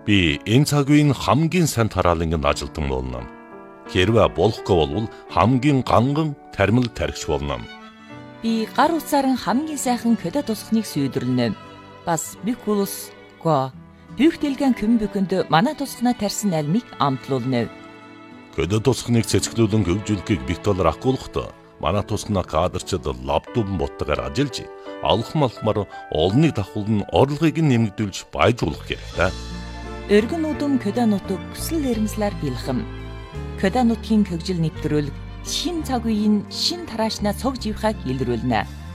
Би энэ цаг үеийн хамгийн сайн тараалангийн ажилтан болно. Хэрвээ болохгүй бол хамгийн ганган тармил тархич болно. Би гар утсаар хамгийн сайхан көдө тусахныг сүйдэрлэнэ. Бас бикулус го бүх дэлгэн көмбөкөнд манай тусахнаа тарьсан альмыг амтлуулна. Көдө тусахныг цэцгэлүүлэн хөгжүүлэхийг бит доллар ахгуулахдаа манай тусахнаа кадрчид лаптоп боттойгоор ажиллаж алхмалхмаар олныг давхуулн орлогыг нэмэгдүүлж баяжуулах хэрэгтэй. Өргөн удам көдө нутаг хүсэл эрмэлзлэр бэлхэм. Көдө нутгийн хөгжил нэвтрүүлэг шин цаг үеийн шин тараашнаа цог живхаг илрүүлнэ.